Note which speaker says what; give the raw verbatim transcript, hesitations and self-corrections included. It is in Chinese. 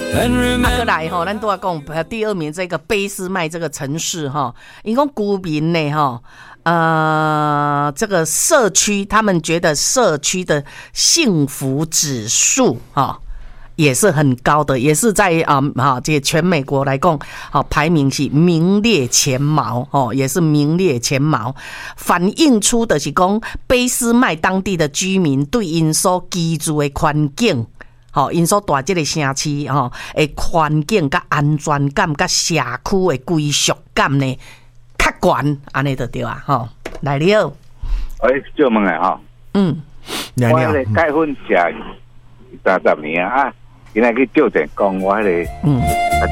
Speaker 1: 啊，过来吼，咱都要讲第二名这个卑斯麦这个城市哈，因讲居民呢哈，呃，这个社区他们觉得社区的幸福指数哈也是很高的，也是在啊哈这全美国来讲，好排名是名列前茅哦，也是名列前茅，反映出的是讲卑斯麦当地的居民对因所居住的环境。吼，因所住即个城市吼，诶，环境甲安全感甲社区的归属感呢，较悬，安尼就对啊，吼，来了。
Speaker 2: 哎，借问诶吼，
Speaker 1: 嗯，
Speaker 2: 我咧结婚食三十年啊，今仔去吊电讲我迄个，嗯，